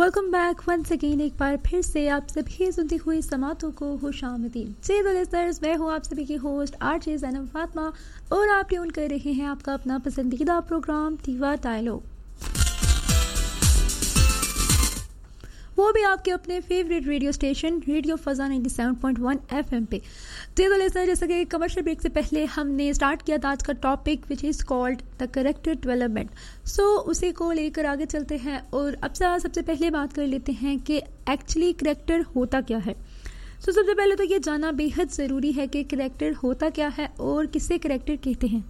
Welcome back once again. एक बार फिर से आप सभी सुनती हुई समातों को खुशामदीद। जी तो लिसनर्स, मैं हूँ आप सभी की होस्ट आरजे ज़ैनब फातिमा और आप ट्यून कर रहे हैं आपका अपना पसंदीदा प्रोग्राम दीवा डायलॉग, वो भी आपके अपने favourite radio station radio फजा 97.1 FM पे। तो लिसनर, जैसे कि कमर्शियल ब्रेक से पहले हमने स्टार्ट किया था आज का topic which is called the character development. सो उसी को लेकर आगे चलते हैं और अब सबसे पहले बात कर लेते हैं कि एक्चुअली कैरेक्टर होता क्या है। सो सबसे पहले तो ये जानना बेहद ज़रूरी है कि कैरेक्टर होता क्या है और किसे कैरेक्टर कहते हैं।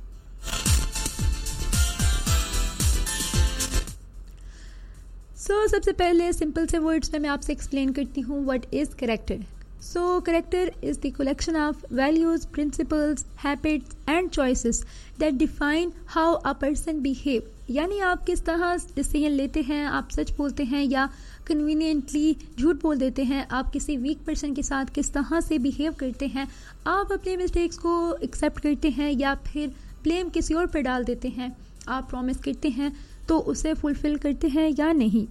सबसे पहले सिंपल से वर्ड्स में मैं आपसे एक्सप्लेन करती हूँ what is character. Character is the collection of values, principles, habits and choices that define how a person behave. यानी आप किस तरह डिसीजन लेते हैं, आप सच बोलते हैं या कन्वीनियंटली झूठ बोल देते हैं, आप किसी वीक पर्सन के साथ किस तरह से बिहेव करते हैं, आप अपने मिस्टेक्स को एक्सेप्ट करते हैं या फिर ब्लेम किसी और पर डाल देते हैं, आप प्रॉमिस करते हैं तो उसे फुलफिल करते हैं या नहीं।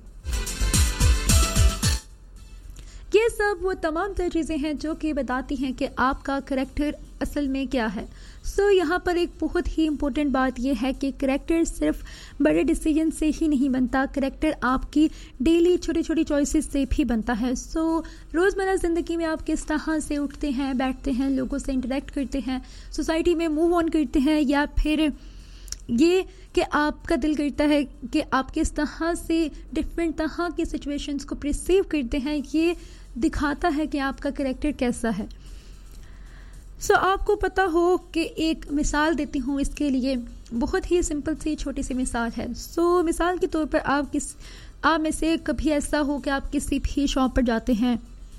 ये सब वो तमाम तरह चीज़ें हैं जो कि बताती हैं कि आपका करैक्टर असल में क्या है। यहाँ पर एक बहुत ही इम्पोर्टेंट बात यह है कि करैक्टर सिर्फ बड़े डिसीजन से ही नहीं बनता, करैक्टर आपकी डेली छोटी छोटी चॉइसेस से भी बनता है। रोज़मर्रा ज़िंदगी में आप किस तरह से उठते हैं, बैठते हैं, लोगों से इंटरेक्ट करते हैं, सोसाइटी में मूव ऑन करते हैं, या फिर ये कि आपका दिल करता है कि आप किस तरह से डिफरेंट तरह की सिचुएशंस को परसीव करते हैं, ये दिखाता है कि आपका कैरेक्टर कैसा है। आपको पता हो कि एक मिसाल देती हूँ इसके लिए, बहुत ही सिंपल सी छोटी सी मिसाल है। मिसाल के तौर पर आप में से कभी ऐसा हो कि आप किसी भी शॉप पर जाते हैं,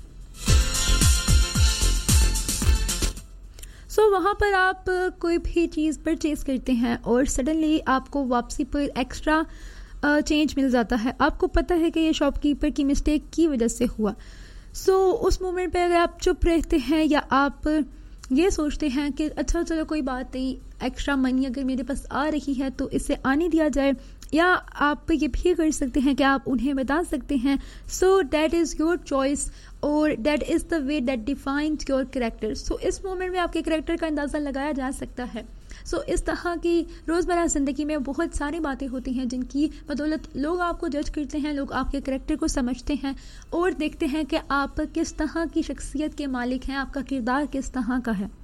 वहाँ पर आप कोई भी चीज़ परचेज करते हैं और सडनली आपको वापसी पर एक्स्ट्रा चेंज मिल जाता है। आपको पता है कि ये शॉपकीपर की मिस्टेक की वजह से हुआ। उस मोमेंट पे अगर आप चुप रहते हैं या आप ये सोचते हैं कि अच्छा चलो कोई बात नहीं, एक्स्ट्रा मनी अगर मेरे पास आ रही है तो इसे आने दिया जाए, या आप ये भी कर सकते हैं कि आप उन्हें बता सकते हैं। दैट इज़ योर चॉइस और that is the way that defines your character. इस मोमेंट में आपके कैरेक्टर का अंदाज़ा लगाया जा सकता है। इस तरह की रोज़मर्रा ज़िंदगी में बहुत सारी बातें होती हैं जिनकी बदौलत लोग आपको जज करते हैं, लोग आपके कैरेक्टर को समझते हैं और देखते हैं कि आप किस तरह की शख्सियत के मालिक हैं, आपका किरदार किस तरह का है।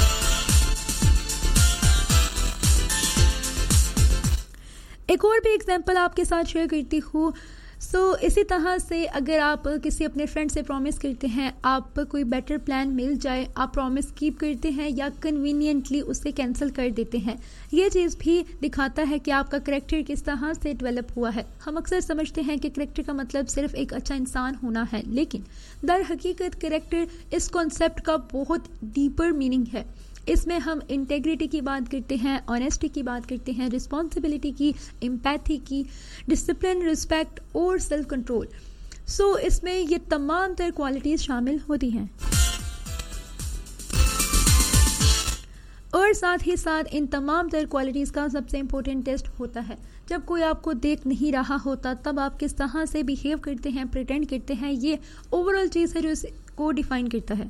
एक और भी एग्जाम्पल आपके साथ शेयर करती हूँ। इसी तरह से अगर आप किसी अपने फ्रेंड से प्रॉमिस करते हैं, आप कोई बेटर प्लान मिल जाए, आप प्रॉमिस कीप करते हैं या कन्वीनियंटली उसे कैंसिल कर देते हैं, ये चीज़ भी दिखाता है कि आपका करैक्टर किस तरह से डेवलप हुआ है। हम अक्सर समझते हैं कि करैक्टर का मतलब सिर्फ एक अच्छा इंसान होना है, लेकिन दर हकीकत करैक्टर इस कॉन्सेप्ट का बहुत डीपर मीनिंग है। इसमें हम इंटेग्रिटी की बात करते हैं, ऑनेस्टी की बात करते हैं, रिस्पॉन्सिबिलिटी की, एम्पैथी की, डिसिप्लिन, रिस्पेक्ट और सेल्फ कंट्रोल। इसमें ये तमाम तरह क्वालिटीज़ शामिल होती हैं और साथ ही साथ इन तमाम तरह क्वालिटीज़ का सबसे इम्पोर्टेंट टेस्ट होता है जब कोई आपको देख नहीं रहा होता, तब आप किस तरह से बिहेव करते हैं, प्रिटेंड करते हैं। ये ओवरऑल चीज़ है जो इसको डिफाइन करता है।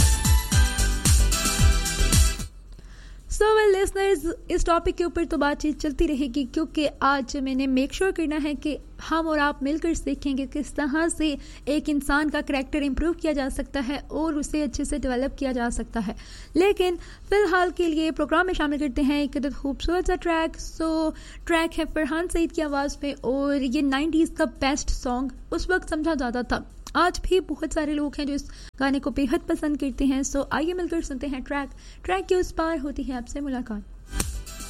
लिसनर्स, इस टॉपिक के ऊपर तो बातचीत चलती रहेगी क्योंकि आज मैंने मेक श्योर करना है कि हम और आप मिलकर सीखेंगे किस तरह से एक इंसान का करैक्टर इम्प्रूव किया जा सकता है और उसे अच्छे से डेवलप किया जा सकता है। लेकिन फ़िलहाल के लिए प्रोग्राम में शामिल करते हैं एक खूबसूरत सा ट्रैक। ट्रैक है फरहान सईद की आवाज़ में और ये 90s का बेस्ट सॉन्ग उस वक्त समझा जाता था। आज भी बहुत सारे लोग हैं जो इस गाने को बेहद पसंद करते हैं। आइए मिलकर सुनते हैं ट्रैक के उस पार होती है आपसे मुलाकात।